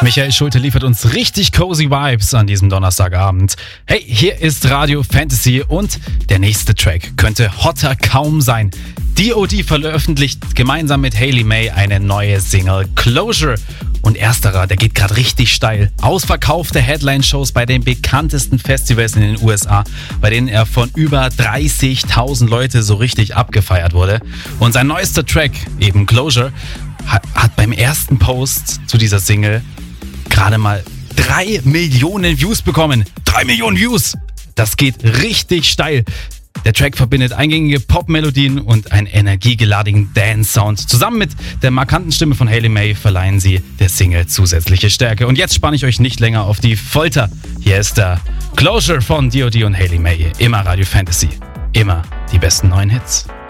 Michael Schulte liefert uns richtig cozy Vibes an diesem Donnerstagabend. Hey, hier ist Radio Fantasy und der nächste Track könnte hotter kaum sein. D.O.D. veröffentlicht gemeinsam mit Hailey May eine neue Single, Closure. Und ersterer, der geht gerade richtig steil. Ausverkaufte Headline-Shows bei den bekanntesten Festivals in den USA, bei denen er von über 30.000 Leute so richtig abgefeiert wurde. Und sein neuester Track, eben Closure, hat beim ersten Post zu dieser Single gerade mal 3 Millionen Views bekommen. 3 Millionen Views! Das geht richtig steil. Der Track verbindet eingängige Pop-Melodien und einen energiegeladenen Dance-Sound. Zusammen mit der markanten Stimme von Hailey May verleihen sie der Single zusätzliche Stärke. Und jetzt spanne ich euch nicht länger auf die Folter. Hier ist der Closure von D.O.D. und Hailey May. Immer Radio Fantasy. Immer die besten neuen Hits.